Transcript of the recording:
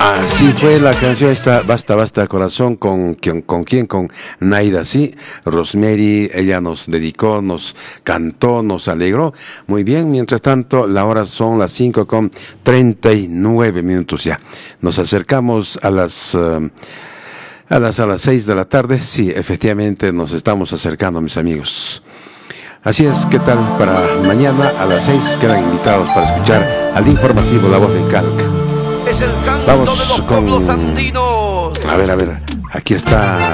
Así fue la canción esta, Basta, Basta Corazón, ¿con quién? Con Naida, sí. Rosemary, ella nos dedicó, nos cantó, nos alegró. Muy bien, mientras tanto, la hora son las 5:39 ya. Nos acercamos a las 6 de la tarde. Sí, efectivamente nos estamos acercando, mis amigos. Así es, ¿qué tal? Para mañana a las 6 quedan invitados para escuchar al informativo La Voz de Calca. Es el canto Vamos de los con... pueblos andinos. A ver, aquí está